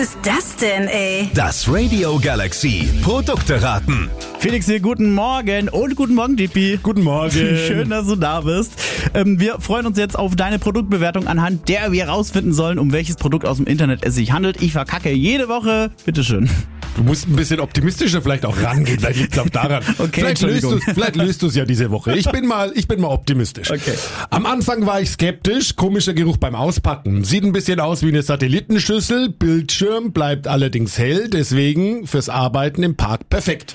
Was ist das denn, ey? Das Radio Galaxy Produkte raten. Felix hier, guten Morgen und guten Morgen, Dippy. Guten Morgen. Schön, dass du da bist. Wir freuen uns jetzt auf deine Produktbewertung, anhand der wir herausfinden sollen, um welches Produkt aus dem Internet es sich handelt. Ich verkacke jede Woche. Bitteschön. Du musst ein bisschen optimistischer vielleicht auch rangehen, vielleicht liegt es auch daran. Okay, vielleicht löst du es ja diese Woche. Ich bin mal optimistisch. Okay. Am Anfang war ich skeptisch, komischer Geruch beim Auspacken. Sieht ein bisschen aus wie eine Satellitenschüssel, Bildschirm bleibt allerdings hell, deswegen fürs Arbeiten im Park perfekt.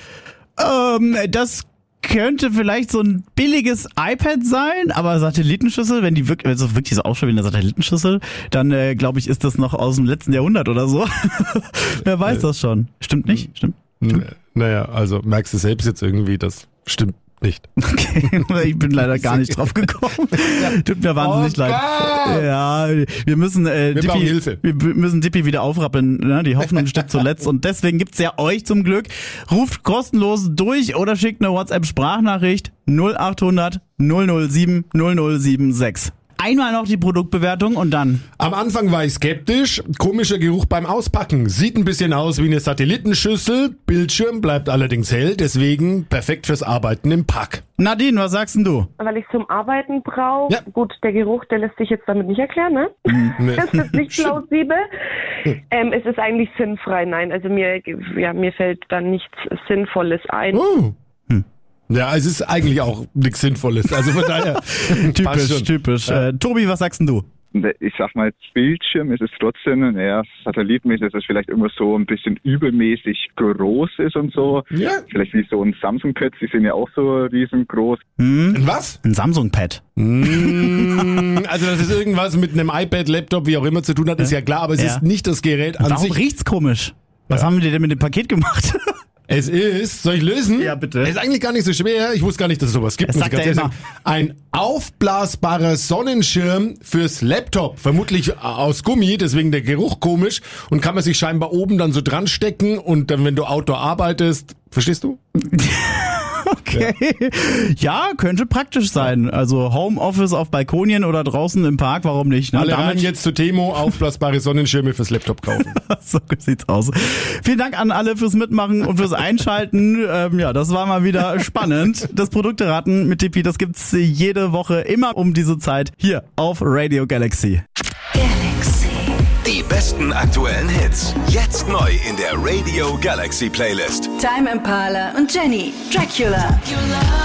Das könnte vielleicht so ein billiges iPad sein, aber Satellitenschüssel, wenn die wirklich so ausschaut wie eine Satellitenschüssel, dann glaube ich, ist das noch aus dem letzten Jahrhundert oder so. Wer weiß das schon. Stimmt nicht? Stimmt? Naja, also merkst du selbst jetzt irgendwie, das stimmt nicht. Okay, ich bin leider gar nicht drauf gekommen. Tut mir wahnsinnig leid. Ja, wir müssen brauchen Hilfe. Wir müssen Dippy wieder aufrappeln. Ne? Die Hoffnung stirbt zuletzt und deswegen gibt's ja euch zum Glück. Ruft kostenlos durch oder schickt eine WhatsApp-Sprachnachricht 0800 007 0076. Einmal noch die Produktbewertung und dann. Am Anfang war ich skeptisch, komischer Geruch beim Auspacken. Sieht ein bisschen aus wie eine Satellitenschüssel, Bildschirm bleibt allerdings hell, deswegen perfekt fürs Arbeiten im Park. Nadine, was sagst denn du? Weil ich zum Arbeiten brauche. Ja. Gut, der Geruch, der lässt sich jetzt damit nicht erklären, ne? Nee. Das ist nicht plausibel. Es ist eigentlich sinnfrei, nein. Also mir fällt da nichts Sinnvolles ein. Oh. Ja, es ist eigentlich auch nichts Sinnvolles. Also von daher Typisch. Tobi, was sagst denn du? Ich sag mal, Bildschirm ist es trotzdem, satellitenmäßig, dass es vielleicht immer so ein bisschen übermäßig groß ist und so. Ja. Vielleicht wie so ein Samsung-Pad, die sind ja auch so riesengroß. Was? Ein Samsung-Pad. Also, dass es irgendwas mit einem iPad, Laptop, wie auch immer zu tun hat, ist ja klar, aber es ist nicht das Gerät an Warum sich. riecht's komisch? Was haben wir denn mit dem Paket gemacht? Es ist, soll ich lösen? Ja, bitte. Es ist eigentlich gar nicht so schwer. Ich wusste gar nicht, dass es sowas gibt. Das sagt er immer. Ein aufblasbarer Sonnenschirm fürs Laptop. Vermutlich aus Gummi, deswegen der Geruch komisch. Und kann man sich scheinbar oben dann so dran stecken und dann, wenn du Outdoor arbeitest, verstehst du? Okay. Ja, könnte praktisch sein. Also Homeoffice auf Balkonien oder draußen im Park, warum nicht? Ne? Alle rein jetzt zu Temo, aufblasbare Sonnenschirme fürs Laptop kaufen. So sieht's aus. Vielen Dank an alle fürs Mitmachen und fürs Einschalten. Das war mal wieder spannend. Das Produkteraten mit Dippy, das gibt's jede Woche immer um diese Zeit hier auf Radio Galaxy. Galaxy. Die besten aktuellen Hits. Jetzt neu in der Radio Galaxy Playlist. Time Impala und Jenny. Dracula.